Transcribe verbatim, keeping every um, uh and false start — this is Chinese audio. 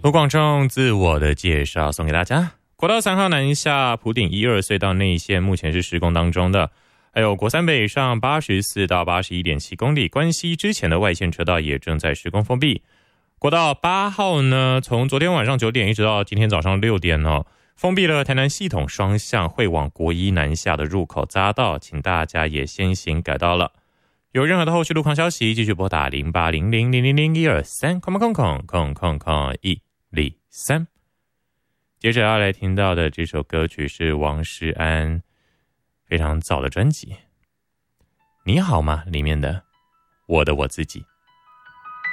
卢广仲自我的介绍送给大家。国道三号南下埔顶一二隧道内线目前是施工当中的，还有国三北上八十四到八十一点七公里，关西之前的外线车道也正在施工封闭。国道八号呢，从昨天晚上九点一直到今天早上六点哦，封闭了台南系统双向会往国一南下的入口匝道，请大家也先行改道了。有任何的后续路况消息，继续拨打零八零零零零零一二三空空空空空空一零三。接着要来听到的这首歌曲是王诗安非常早的专辑《你好吗》里面的《我的我自己》。